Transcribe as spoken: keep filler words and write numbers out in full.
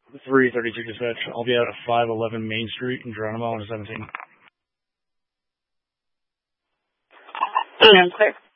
three thirty-two dispatch. I'll be out at five eleven Main Street in Geronimo on seventeen. And clear.